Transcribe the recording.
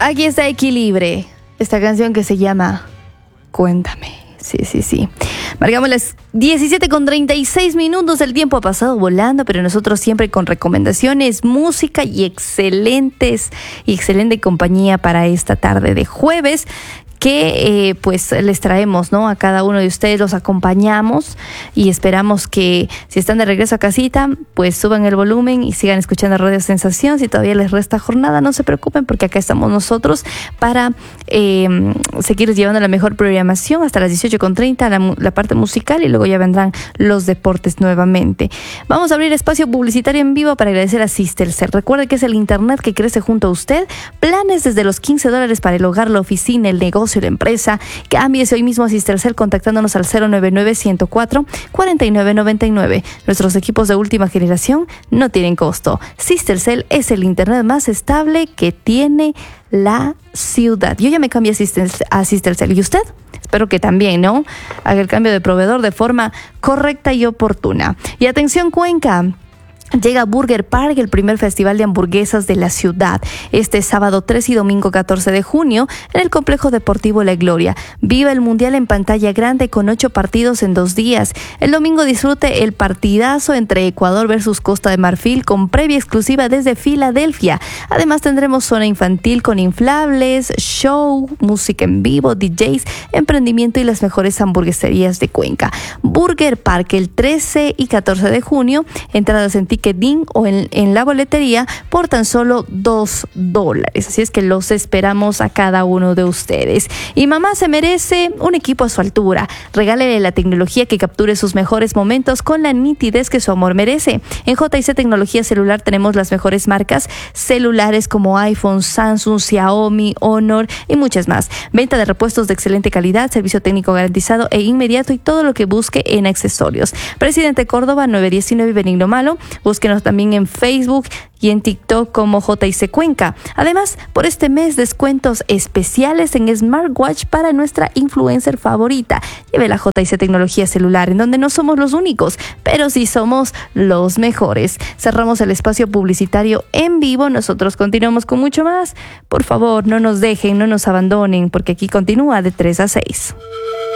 Aquí está Equilibre, esta canción que se llama Cuéntame. Sí. Marcamos las 17:36. El tiempo ha pasado volando, pero nosotros siempre con recomendaciones, música y excelente compañía para esta tarde de jueves, que pues les traemos, ¿no? A cada uno de ustedes los acompañamos y esperamos que si están de regreso a casita, pues suban el volumen y sigan escuchando Radio Sensación. Si todavía les resta jornada, no se preocupen, porque acá estamos nosotros para seguir llevando la mejor programación hasta las 18:30, la parte musical, y luego ya vendrán los deportes nuevamente. Vamos a abrir espacio publicitario en vivo para agradecer a Sistercell. Recuerde que es el internet que crece junto a usted. Planes desde los $15 para el hogar, la oficina, el negocio, la empresa. Cámbiese hoy mismo a Sistercell contactándonos al 099-104-4999. Nuestros equipos de última generación no tienen costo. Sistercell es el internet más estable que tiene la ciudad. Yo ya me cambié a Sistercell. ¿Y usted? Espero que también, ¿no? Haga el cambio de proveedor de forma correcta y oportuna. Y atención, Cuenca. Llega Burger Park, el primer festival de hamburguesas de la ciudad, este sábado 3 y domingo 14 de junio en el Complejo Deportivo La Gloria. Viva el Mundial en pantalla grande con 8 partidos en 2 días. El domingo disfrute el partidazo entre Ecuador versus Costa de Marfil con previa exclusiva desde Filadelfia. Además tendremos zona infantil con inflables, show, música en vivo, DJs, emprendimiento y las mejores hamburgueserías de Cuenca. Burger Park el 13 y 14 de junio, entradas en Ticketing o en la boletería por tan solo $2. Así es que los esperamos a cada uno de ustedes. Y mamá se merece un equipo a su altura. Regálele la tecnología que capture sus mejores momentos con la nitidez que su amor merece. En JC Tecnología Celular tenemos las mejores marcas celulares como iPhone, Samsung, Xiaomi, Honor y muchas más. Venta de repuestos de excelente calidad, servicio técnico garantizado e inmediato y todo lo que busque en accesorios. Presidente Córdoba 919 Benigno Malo. Búsquenos también en Facebook y en TikTok como JC Cuenca. Además, por este mes, descuentos especiales en smartwatch para nuestra influencer favorita. Lleve la JC Tecnología Celular, en donde no somos los únicos, pero sí somos los mejores. Cerramos el espacio publicitario en vivo. Nosotros continuamos con mucho más. Por favor, no nos dejen, no nos abandonen, porque aquí continúa de 3 a 6.